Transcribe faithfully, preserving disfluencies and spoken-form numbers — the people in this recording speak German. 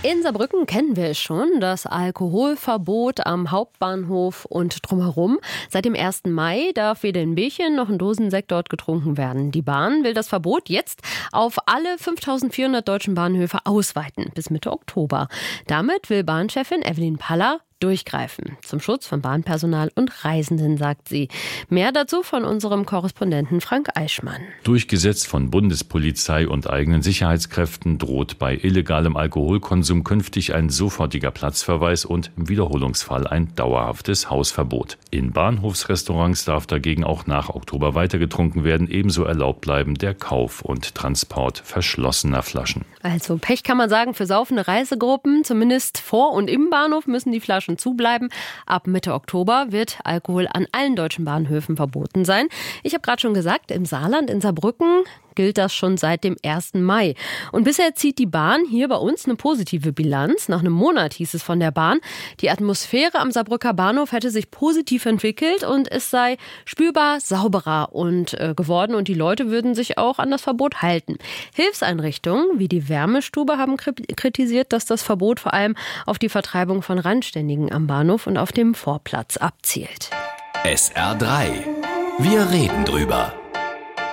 In Saarbrücken kennen wir es schon, das Alkoholverbot am Hauptbahnhof und drumherum. Seit dem ersten Mai darf weder ein Bierchen noch ein Dosensekt dort getrunken werden. Die Bahn will das Verbot jetzt auf alle fünftausendvierhundert deutschen Bahnhöfe ausweiten, bis Mitte Oktober. Damit will Bahnchefin Evelyn Paller durchgreifen. Zum Schutz von Bahnpersonal und Reisenden, sagt sie. Mehr dazu von unserem Korrespondenten Frank Eichmann. Durchgesetzt von Bundespolizei und eigenen Sicherheitskräften droht bei illegalem Alkoholkonsum künftig ein sofortiger Platzverweis und im Wiederholungsfall ein dauerhaftes Hausverbot. In Bahnhofsrestaurants darf dagegen auch nach Oktober weiter getrunken werden. Ebenso erlaubt bleiben der Kauf und Transport verschlossener Flaschen. Also Pech kann man sagen für saufende Reisegruppen. Zumindest vor und im Bahnhof müssen die Flaschen zubleiben. Ab Mitte Oktober wird Alkohol an allen deutschen Bahnhöfen verboten sein. Ich habe gerade schon gesagt, im Saarland, in Saarbrücken, gilt das schon seit dem ersten Mai. Und bisher zieht die Bahn hier bei uns eine positive Bilanz. Nach einem Monat hieß es von der Bahn, die Atmosphäre am Saarbrücker Bahnhof hätte sich positiv entwickelt und es sei spürbar sauberer und äh, geworden und die Leute würden sich auch an das Verbot halten. Hilfseinrichtungen wie die Wärmestube haben kritisiert, dass das Verbot vor allem auf die Vertreibung von Randständigen am Bahnhof und auf dem Vorplatz abzielt. S R drei. Wir reden drüber.